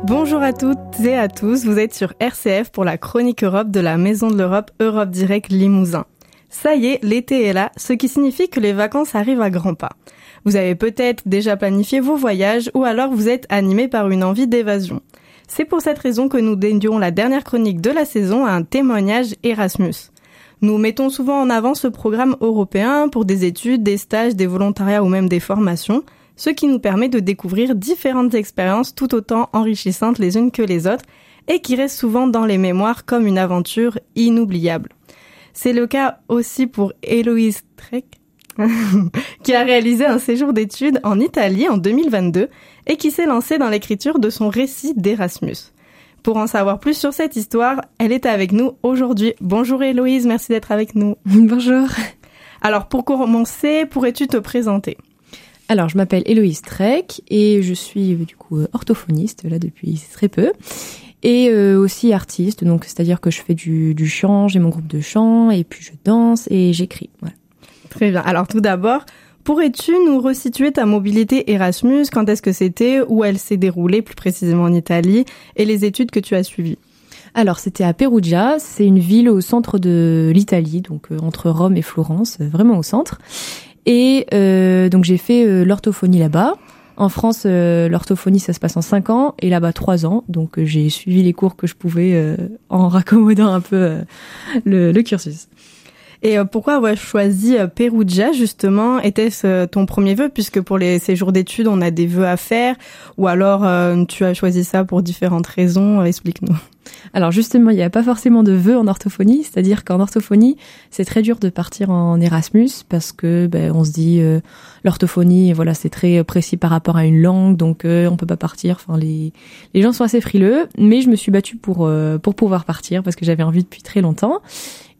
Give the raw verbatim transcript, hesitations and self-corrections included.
Bonjour à toutes et à tous, vous êtes sur R C F pour la Chronique Europe de la Maison de l'Europe Europe Direct Limousin. Ça y est, l'été est là, ce qui signifie que les vacances arrivent à grands pas. Vous avez peut-être déjà planifié vos voyages ou alors vous êtes animé par une envie d'évasion. C'est pour cette raison que nous dédions la dernière chronique de la saison à un témoignage Erasmus. Nous mettons souvent en avant ce programme européen pour des études, des stages, des volontariats ou même des formations, ce qui nous permet de découvrir différentes expériences tout autant enrichissantes les unes que les autres et qui restent souvent dans les mémoires comme une aventure inoubliable. C'est le cas aussi pour Héloïse Trek, qui a réalisé un séjour d'études en Italie en deux mille vingt-deux et qui s'est lancée dans l'écriture de son récit d'Erasmus. Pour en savoir plus sur cette histoire, elle est avec nous aujourd'hui. Bonjour Héloïse, merci d'être avec nous. Bonjour. Alors pour commencer, pourrais-tu te présenter ? Alors, je m'appelle Héloïse Trek et je suis du coup orthophoniste là depuis très peu et euh, aussi artiste, donc c'est-à-dire que je fais du, du chant, j'ai mon groupe de chant et puis je danse et j'écris. Voilà. Très bien. Alors tout d'abord, pourrais-tu nous resituer ta mobilité Erasmus ? Quand est-ce que c'était ? Où elle s'est déroulée plus précisément en Italie et les études que tu as suivies ? Alors, c'était à Perugia, c'est une ville au centre de l'Italie, donc euh, entre Rome et Florence, euh, vraiment au centre. Et euh, donc j'ai fait euh, l'orthophonie là-bas. En France, euh, l'orthophonie, ça se passe en cinq ans et là-bas trois ans. Donc euh, j'ai suivi les cours que je pouvais euh, en raccommodant un peu euh, le, le cursus. Et euh, pourquoi avoir choisi euh, Perugia justement ? Était-ce euh, ton premier vœu ? Puisque pour les séjours d'études, on a des vœux à faire. Ou alors euh, tu as choisi ça pour différentes raisons ? Explique-nous. Alors justement, il n'y a pas forcément de vœux en orthophonie, c'est-à-dire qu'en orthophonie, c'est très dur de partir en Erasmus parce que ben, on se dit euh, l'orthophonie, voilà, c'est très précis par rapport à une langue, donc euh, on peut pas partir. Enfin, les les gens sont assez frileux, mais je me suis battue pour euh, pour pouvoir partir parce que j'avais envie depuis très longtemps.